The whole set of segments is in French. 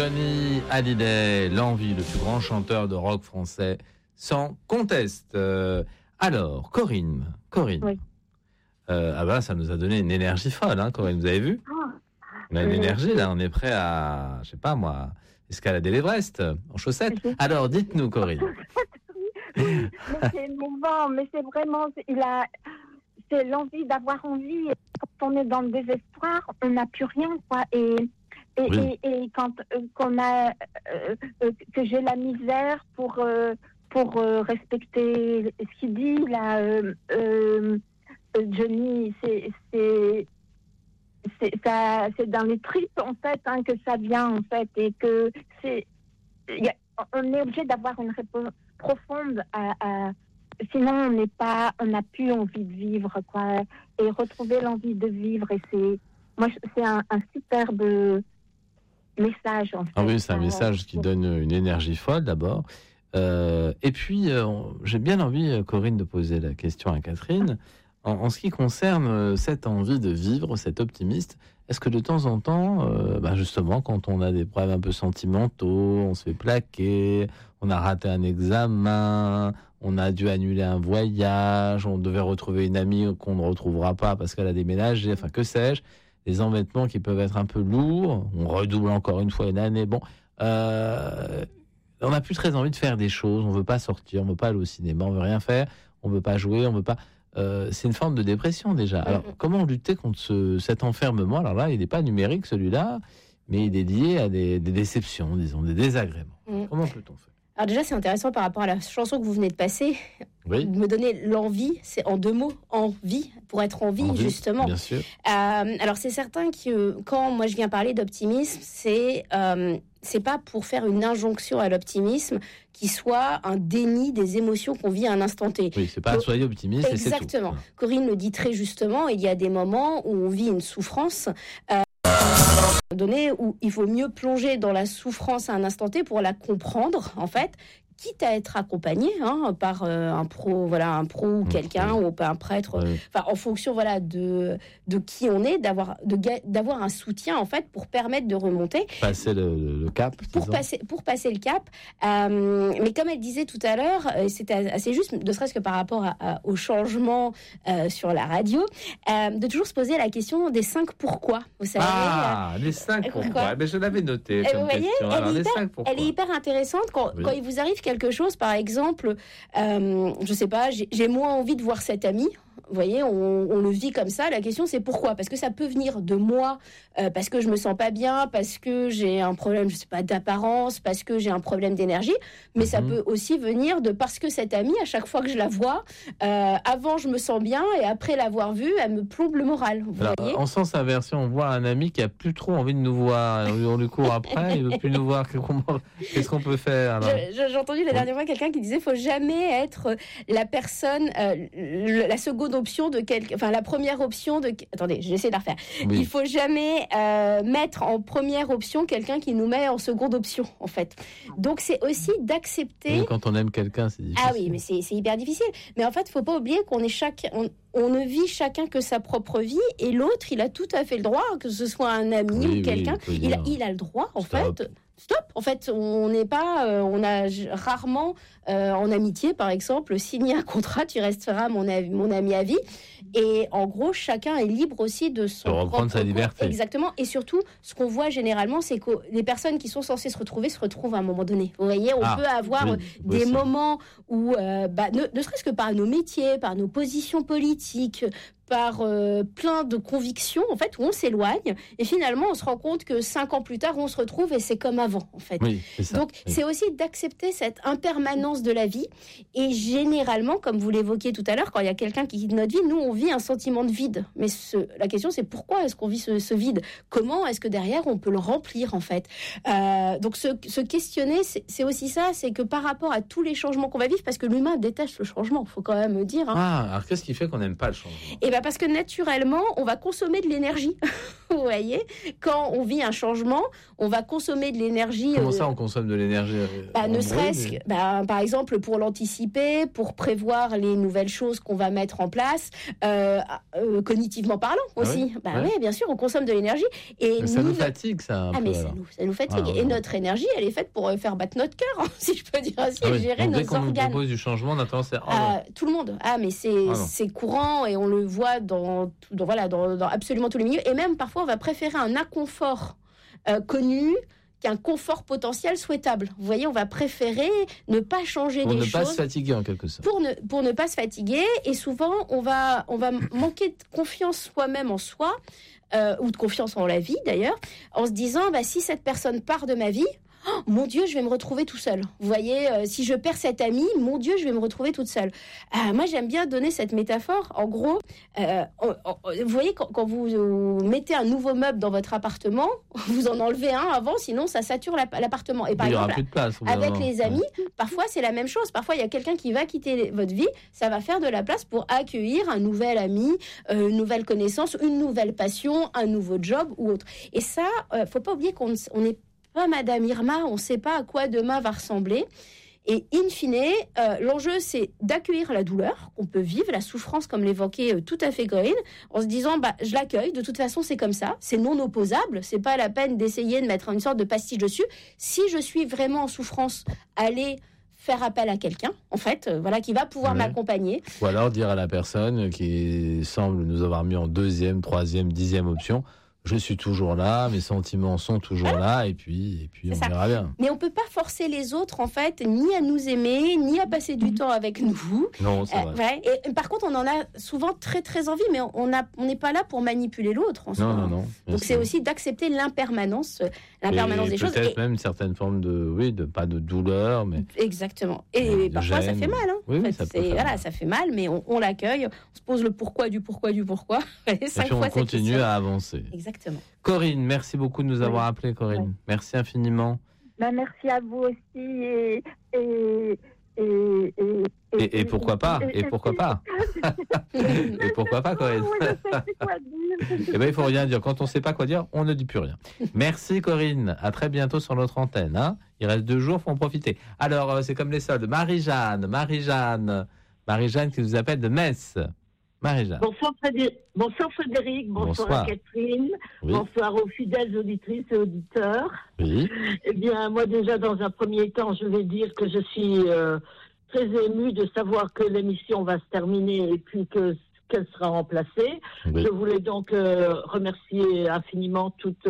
Johnny Hallyday, l'envie, le plus grand chanteur de rock français, sans conteste. Alors, Corinne. Oui. Ça nous a donné une énergie folle, hein, Corinne, vous avez vu ? On a une énergie, là, on est prêt à, je sais pas moi, escalader l'Everest en chaussettes. Alors, dites-nous, Corinne. Mais c'est émouvant, mais c'est vraiment, c'est l'envie d'avoir envie. Quand on est dans le désespoir, on n'a plus rien, quoi. Et quand que j'ai la misère pour respecter ce qu'il dit là, Johnny, c'est dans les tripes en fait que ça vient en fait, et que on est obligé d'avoir une réponse profonde sinon on n'a plus envie de vivre, quoi, et retrouver l'envie de vivre. Et c'est un superbe message en fait. Ah oui, c'est un message qui donne une énergie folle d'abord. Et puis j'ai bien envie, Corinne, de poser la question à Catherine. En ce qui concerne cette envie de vivre, cet optimiste, est-ce que de temps en temps, justement, quand on a des problèmes un peu sentimentaux, on se fait plaquer, on a raté un examen, on a dû annuler un voyage, on devait retrouver une amie qu'on ne retrouvera pas parce qu'elle a déménagé, enfin que sais-je, les embêtements qui peuvent être un peu lourds, on redouble encore une fois une année, on n'a plus très envie de faire des choses, on veut pas sortir, on veut pas aller au cinéma, on veut rien faire, on veut pas jouer, on veut pas... c'est une forme de dépression déjà. Alors, comment lutter contre cet enfermement ? Alors là, il n'est pas numérique celui-là, mais il est lié à des déceptions, disons, des désagréments. Comment peut-on faire ? Alors déjà, c'est intéressant par rapport à la chanson que vous venez de passer, de me donner l'envie, c'est en 2 mots, envie, pour être en vie, justement. Bien sûr. Alors c'est certain que quand moi je viens parler d'optimisme, c'est pas pour faire une injonction à l'optimisme qui soit un déni des émotions qu'on vit à un instant T. Oui, c'est pas soyez optimiste. Exactement. Et c'est tout. Corinne le dit très justement, il y a des moments où on vit une souffrance donné où il faut mieux plonger dans la souffrance à un instant T pour la comprendre, en fait, quitte à être accompagné par un pro ou quelqu'un, ou un prêtre, en fonction de qui on est, d'avoir un soutien en fait pour permettre de remonter, passer le cap, pour passer le cap. Mais comme elle disait tout à l'heure, c'était assez juste, ne serait-ce que par rapport au changement sur la radio, de toujours se poser la question des 5 pourquoi. Vous savez, les 5 pourquoi. Mais je l'avais noté. Vous voyez, elle est hyper intéressante quand il vous arrive quelque chose, par exemple, je sais pas, j'ai moins envie de voir cet ami. Vous voyez, on le vit comme ça. La question, c'est pourquoi ? Parce que ça peut venir de moi, parce que je me sens pas bien, parce que j'ai un problème, je sais pas, d'apparence, parce que j'ai un problème d'énergie. Mais ça peut aussi venir de parce que cette amie, à chaque fois que je la vois, avant je me sens bien et après l'avoir vue, elle me plombe le moral. Vous voyez ? En sens inverse, on voit un ami qui a plus trop envie de nous voir. On lui court après, il veut plus nous voir. Qu'est-ce qu'on peut faire ? J'ai entendu la dernière fois quelqu'un qui disait faut jamais être la personne, la seconde option de quelqu'un, enfin la première option de... Attendez, j'essaie de la refaire. Oui. Il faut jamais mettre en première option quelqu'un qui nous met en seconde option, en fait. Donc c'est aussi d'accepter... Et quand on aime quelqu'un, c'est difficile. Ah oui, mais c'est hyper difficile. Mais en fait, il ne faut pas oublier qu'on est on ne vit chacun que sa propre vie, et l'autre, il a tout à fait le droit, que ce soit un ami ou quelqu'un, il a le droit, en fait... Stop. En fait, on n'est pas, on a rarement en amitié, par exemple, signé un contrat, tu resteras mon ami à vie. Et en gros, chacun est libre aussi de reprendre sa liberté. Exactement. Et surtout, ce qu'on voit généralement, c'est que les personnes qui sont censées se retrouvent à un moment donné. Vous voyez, on peut avoir des moments où, ne serait-ce que par nos métiers, par nos positions politiques, par plein de convictions, en fait, où on s'éloigne, et finalement, on se rend compte que 5 ans plus tard, on se retrouve, et c'est comme avant, en fait. Oui, c'est ça. Donc, c'est aussi d'accepter cette impermanence de la vie, et généralement, comme vous l'évoquiez tout à l'heure, quand il y a quelqu'un qui quitte notre vie, nous, on vit un sentiment de vide. Mais la question, c'est pourquoi est-ce qu'on vit ce vide ? Comment est-ce que derrière, on peut le remplir, en fait ? Donc, se questionner, c'est aussi ça, c'est que par rapport à tous les changements qu'on va vivre, parce que l'humain déteste le changement, il faut quand même dire. Alors qu'est-ce qui fait qu'on n'aime pas le changement ? Parce que naturellement, on va consommer de l'énergie. Vous voyez, quand on vit un changement, on va consommer de l'énergie. Comment ça, on consomme de l'énergie ne serait-ce que, par exemple, pour l'anticiper, pour prévoir les nouvelles choses qu'on va mettre en place, cognitivement parlant aussi. Oui, bien sûr, on consomme de l'énergie. Et ça nous fatigue, ça. Mais ça nous fatigue. Et notre énergie, elle est faite pour faire battre notre cœur, si je peux dire ainsi, et gérer nos organes. Dès qu'on nous propose du changement, on a tendance tout le monde. Mais c'est courant et on le voit dans absolument tous les milieux. Et même parfois, on va préférer un inconfort connu qu'un confort potentiel souhaitable. Vous voyez, on va préférer ne pas changer les choses. Pour ne pas se fatiguer, en quelque sorte. Pour ne pas se fatiguer. Et souvent, on va manquer de confiance soi-même en soi, ou de confiance en la vie, d'ailleurs, en se disant, si cette personne part de ma vie, oh, mon Dieu, je vais me retrouver tout seul. Vous voyez, si je perds cet ami, mon Dieu, je vais me retrouver toute seule. Moi, j'aime bien donner cette métaphore. En gros, vous voyez, quand vous mettez un nouveau meuble dans votre appartement, vous en enlevez un avant, sinon ça sature l'appartement. Et par exemple, plus de place, avec les amis, parfois c'est la même chose. Parfois, il y a quelqu'un qui va quitter votre vie, ça va faire de la place pour accueillir un nouvel ami, une nouvelle connaissance, une nouvelle passion, un nouveau job ou autre. Et ça, faut pas oublier qu'on est pas Madame Irma, on ne sait pas à quoi demain va ressembler. Et in fine, l'enjeu, c'est d'accueillir la douleur qu'on peut vivre, la souffrance, comme l'évoquait tout à fait Corinne, en se disant, je l'accueille, de toute façon, c'est comme ça, c'est non opposable, c'est pas la peine d'essayer de mettre une sorte de pastiche dessus. Si je suis vraiment en souffrance, allez faire appel à quelqu'un, en fait, qui va pouvoir m'accompagner. Ou alors dire à la personne qui semble nous avoir mis en 2e, 3e, 10e option, je suis toujours là, mes sentiments sont toujours là, et puis on verra bien. Mais on peut pas forcer les autres, en fait, ni à nous aimer, ni à passer du temps avec nous. Non, c'est vrai. Et par contre, on en a souvent très très envie, mais on n'est pas là pour manipuler l'autre. Non. Donc c'est aussi d'accepter l'impermanence des choses. Peut-être même une certaine forme de pas de douleur, mais exactement. Et parfois ça fait mal. Ça fait mal, mais on l'accueille, on se pose le pourquoi du pourquoi. Et puis on continue à avancer. Exactement. Corinne, merci beaucoup de nous avoir appelé, Corinne. Oui. Merci infiniment. Merci à vous aussi et pourquoi pas Et pourquoi pas Et pourquoi pas, Corinne? Il faut rien dire. Quand on ne sait pas quoi dire, on ne dit plus rien. Merci, Corinne. À très bientôt sur notre antenne. Il reste 2 jours, faut en profiter. Alors, c'est comme les soldes. Marie-Jeanne qui nous appelle de Metz. Marie-Jeanne. Bonsoir Frédéric, bonsoir Catherine, bonsoir aux fidèles auditrices et auditeurs. Oui. Eh bien, moi déjà, dans un premier temps, je vais dire que je suis très émue de savoir que l'émission va se terminer et puis qu'elle sera remplacée. Oui. Je voulais donc remercier infiniment toutes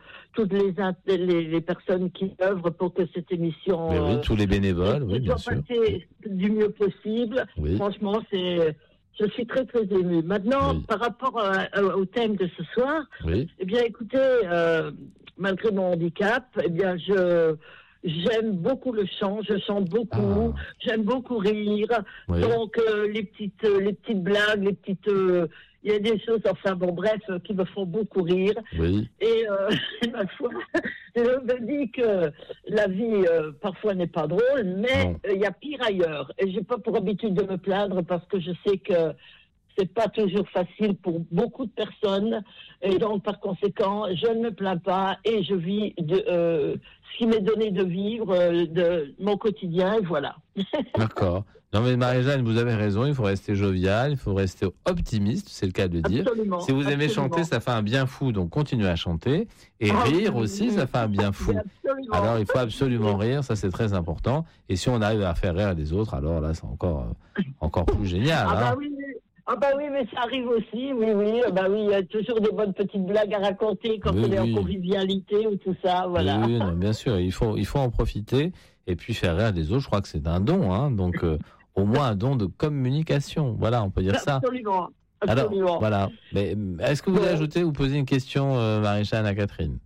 les personnes qui œuvrent pour que cette émission... tous les bénévoles, bien sûr. Passer du mieux possible. Oui. Franchement, je suis très, très émue. Maintenant, par rapport au thème de ce soir, eh bien, écoutez, malgré mon handicap, eh bien, j'aime beaucoup le chant, je chante beaucoup, j'aime beaucoup rire. Oui. Donc, les petites blagues, il y a des choses, qui me font beaucoup rire. Oui. Et ma foi, je me dis que la vie, parfois, n'est pas drôle, mais il y a pire ailleurs. Et j'ai pas pour habitude de me plaindre parce que je sais que c'est pas toujours facile pour beaucoup de personnes. Et donc, par conséquent, je ne me plains pas et je vis ce qui m'est donné de vivre, de mon quotidien, et voilà. D'accord. Non mais Marie-Jeanne, vous avez raison, il faut rester jovial, il faut rester optimiste, c'est le cas de le dire. Absolument, si vous aimez chanter, ça fait un bien fou, donc continuez à chanter. Et rire aussi, ça fait un bien fou. Alors il faut absolument rire, ça c'est très important. Et si on arrive à faire rire les autres, alors là c'est encore plus génial. Oui, mais ça arrive aussi, oui, il y a toujours des bonnes petites blagues à raconter quand on est en convivialité ou tout ça, voilà. Oui, non, bien sûr, il faut en profiter et puis faire rire les autres, je crois que c'est un don, donc au moins un don de communication, voilà, on peut dire ça. Absolument. Alors, voilà, mais est-ce que vous voulez ajouter ou poser une question, Marie-Jeanne, à Catherine?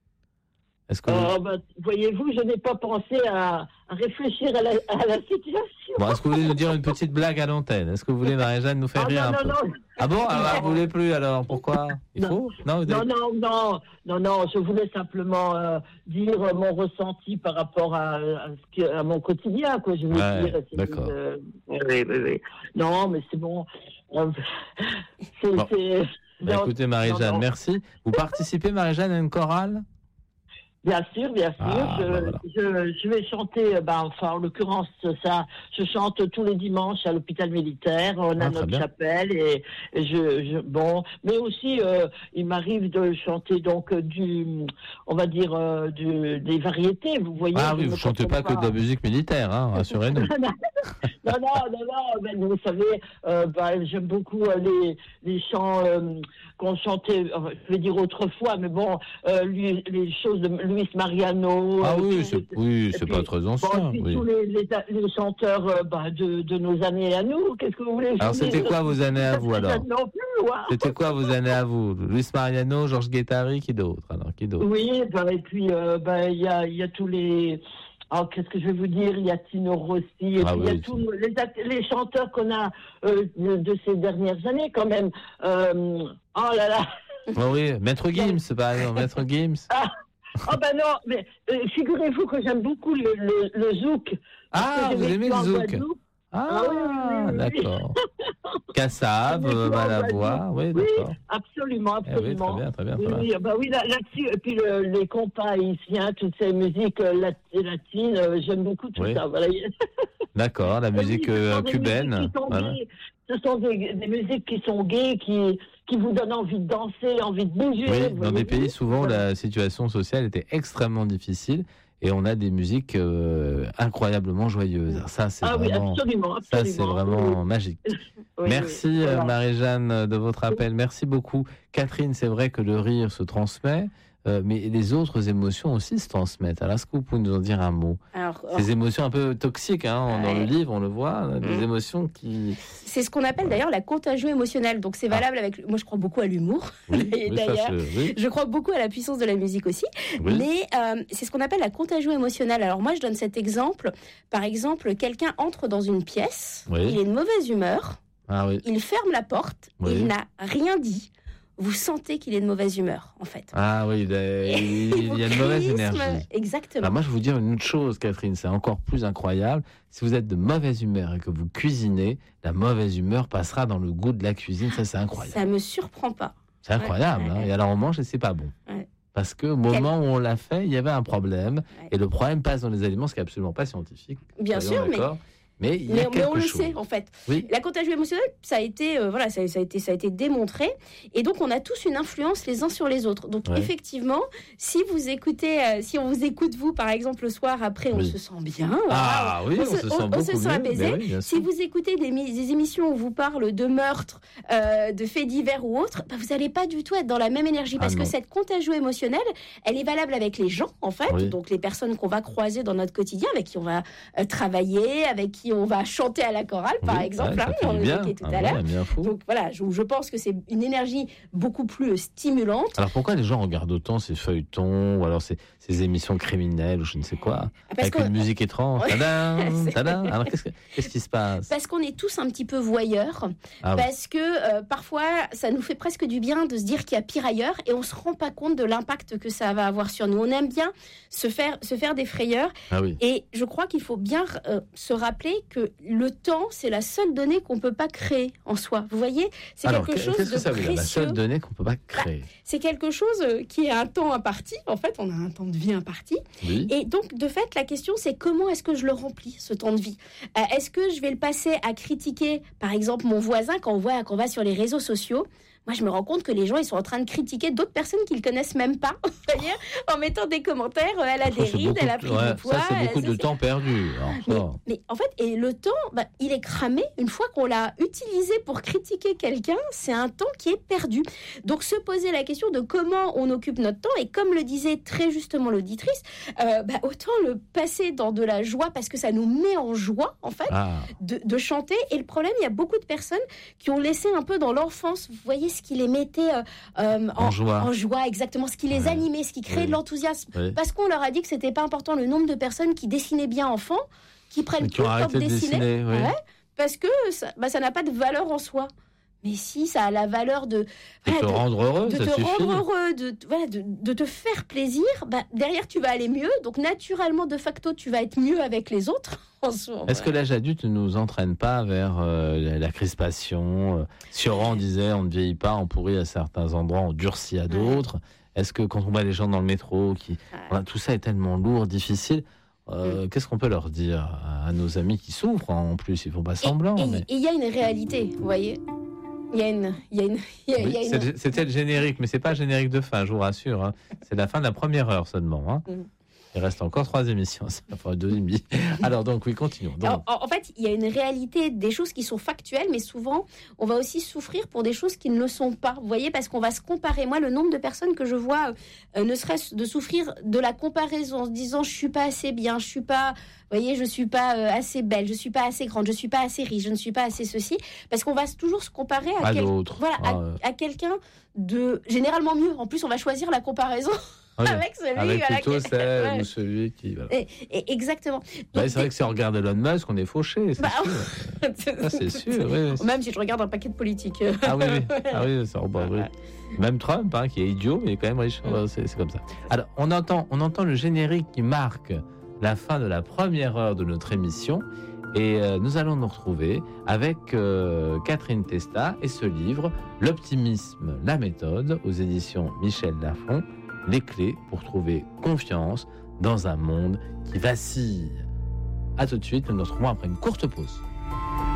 Voyez-vous, je n'ai pas pensé à réfléchir à la situation. Bon, est-ce que vous voulez nous dire une petite blague à l'antenne? Est-ce que vous voulez, Marie-Jeanne, nous faire rire un peu? Ah bon? Alors, vous ne voulez plus, alors? Pourquoi? Non, je voulais simplement dire mon ressenti par rapport à mon quotidien, quoi, je veux dire. D'accord. Oui. Non, mais c'est bon. Écoutez, Marie-Jeanne, merci. Vous participez, Marie-Jeanne, à une chorale ? Bien sûr. Je vais chanter, en l'occurrence, ça, je chante tous les dimanches à l'hôpital militaire. On a notre chapelle et mais aussi, il m'arrive de chanter donc des variétés, vous voyez. Ah oui, vous chantez pas que de la musique militaire, hein, rassurez-nous. Non, mais vous savez, j'aime beaucoup les chants qu'on chantait, je vais dire autrefois, mais bon, les choses de Luis Mariano. Ah oui, c'est pas très ancien. Oui. Tous les chanteurs de nos années à nous, qu'est-ce que vous voulez? Alors c'était quoi vos années à vous alors? Non plus, ouais. C'était quoi vos années à vous? Luis Mariano, Georges Guettari, qui d'autre? Oui, et puis il y a tous les... Alors, qu'est-ce que je vais vous dire? Il y a Tino Rossi, et puis il y a tous les chanteurs qu'on a de ces dernières années, quand même. Oh là là! Oh oui, Maître Gims, par exemple, Maître Gims. Non, mais figurez-vous que j'aime beaucoup le zouk. Ah, vous aimez le zouk? Oui. D'accord. Kassav, Malavoie, oui, d'accord. Oui, absolument. Oui, très bien. Oui, là-dessus, et puis les compas haïtiens, toutes ces musiques latines, j'aime beaucoup tout ça. Voilà. D'accord, la musique cubaine. Ce sont des musiques qui sont gaies, qui vous donnent envie de danser, envie de bouger. Oui, dans des pays, souvent, la situation sociale était extrêmement difficile. Et on a des musiques incroyablement joyeuses. Ça, c'est vraiment, absolument. Ça, c'est vraiment magique. Merci Marie-Jeanne de votre appel. Merci beaucoup. Catherine, c'est vrai que le rire se transmet, mais les autres émotions aussi se transmettent. Alors, est-ce que vous pouvez nous en dire un mot? Ces émotions un peu toxiques, dans le livre, on le voit, des émotions qui... C'est ce qu'on appelle d'ailleurs la contagion émotionnelle. Donc c'est valable avec... Moi, je crois beaucoup à l'humour. Et d'ailleurs, je crois beaucoup à la puissance de la musique aussi. Oui. Mais c'est ce qu'on appelle la contagion émotionnelle. Alors moi, je donne cet exemple. Par exemple, quelqu'un entre dans une pièce, il est de mauvaise humeur, il ferme la porte, il n'a rien dit. Vous sentez qu'il est de mauvaise humeur, en fait. Ah oui, il y a une mauvaise énergie. Exactement. Alors moi, je vais vous dire une autre chose, Catherine, c'est encore plus incroyable. Si vous êtes de mauvaise humeur et que vous cuisinez, la mauvaise humeur passera dans le goût de la cuisine. Ça, c'est incroyable. Ça me surprend pas. C'est incroyable. Et alors, on mange et c'est pas bon. Parce qu'au moment où on l'a fait, il y avait un problème. Et le problème passe dans les aliments, ce qui n'est absolument pas scientifique. Bien sûr, mais on le sait en fait. Oui. La contagion émotionnelle, ça a été ça a été démontré, et donc on a tous une influence les uns sur les autres. Donc effectivement, si on vous écoute vous par exemple le soir après, on se sent bien. On se sent apaisé. Si vous écoutez des émissions où vous parle de meurtres, de faits divers ou autres, vous n'allez pas du tout être dans la même énergie parce que cette contagion émotionnelle, elle est valable avec les gens en fait, donc les personnes qu'on va croiser dans notre quotidien, avec qui on va travailler, avec qui on va chanter à la chorale, par exemple, on l'évoquait tout à l'heure. Donc voilà, je pense que c'est une énergie beaucoup plus stimulante. Alors pourquoi les gens regardent autant ces feuilletons ou alors ces émissions criminelles ou je ne sais quoi, avec une musique étrange? Tadam. Alors qu'est-ce qui se passe? Parce qu'on est tous un petit peu voyeurs, parce que parfois ça nous fait presque du bien de se dire qu'il y a pire ailleurs et on se rend pas compte de l'impact que ça va avoir sur nous. On aime bien se faire des frayeurs, et je crois qu'il faut bien se rappeler que le temps, c'est la seule donnée qu'on peut pas créer en soi. Vous voyez, c'est quelque chose de ça précieux. La seule donnée qu'on peut pas créer. C'est quelque chose qui est un temps imparti. En fait, on a un temps de vie imparti. Oui. Et donc, de fait, la question, c'est comment est-ce que je le remplis, ce temps de vie? Est-ce que je vais le passer à critiquer, par exemple, mon voisin quand on va sur les réseaux sociaux? Moi, je me rends compte que les gens, ils sont en train de critiquer d'autres personnes qu'ils ne connaissent même pas, en mettant des commentaires, elle a des rides, elle a pris du poids. Ça, c'est beaucoup de temps perdu. Mais en fait, et le temps, il est cramé. Une fois qu'on l'a utilisé pour critiquer quelqu'un, c'est un temps qui est perdu. Donc, se poser la question de comment on occupe notre temps, et comme le disait très justement l'auditrice, autant le passer dans de la joie, parce que ça nous met en joie, en fait, de chanter. Et le problème, il y a beaucoup de personnes qui ont laissé un peu dans l'enfance, vous voyez, ce qui les mettait en joie, exactement, ce qui les animait, ce qui créait de l'enthousiasme. Parce qu'on leur a dit que c'était pas important le nombre de personnes qui dessinaient bien enfant, qui prennent plus le temps de dessiner. Parce que ça n'a pas de valeur en soi. Mais si, ça a la valeur de te rendre heureux, de te faire plaisir. Derrière, tu vas aller mieux. Donc, naturellement, de facto, tu vas être mieux avec les autres. Est-ce que l'âge adulte ne nous entraîne pas vers la crispation? Sioran disait, on ne vieillit pas, on pourrit à certains endroits, on durcit à d'autres. Est-ce que quand on voit les gens dans le métro, tout ça est tellement lourd, difficile, qu'est-ce qu'on peut leur dire à nos amis qui souffrent? En plus, ils ne font pas semblant. Et il y a une réalité, vous voyez. C'était le générique, mais c'est pas le générique de fin, je vous rassure. Hein. C'est la fin de la première heure seulement. Hein. Il reste encore 3 émissions, enfin 2,5. Alors donc oui, continuons. Donc. En fait, il y a une réalité des choses qui sont factuelles, mais souvent, on va aussi souffrir pour des choses qui ne le sont pas. Vous voyez, parce qu'on va se comparer. Moi, le nombre de personnes que je vois, ne serait-ce de souffrir de la comparaison, en se disant, je suis pas assez bien, je suis pas assez belle, je suis pas assez grande, je suis pas assez riche, je ne suis pas assez ceci, parce qu'on va toujours se comparer à l'autre. Voilà, à quelqu'un de généralement mieux. En plus, on va choisir la comparaison. Avec celui ou celui qui... Voilà. Exactement. Donc, c'est vrai que si on regarde Elon Musk, on est fauché, c'est sûr. C'est sûr, oui. Même si je regarde un paquet de politiques. Ah oui, oui. Même Trump, qui est idiot, mais quand même riche. C'est comme ça. Alors, on entend le générique qui marque la fin de la première heure de notre émission. Et nous allons nous retrouver avec Catherine Testa et ce livre, L'optimisme, la méthode, aux éditions Michel Lafon. Les clés pour trouver confiance dans un monde qui vacille. À tout de suite, nous nous retrouvons après une courte pause.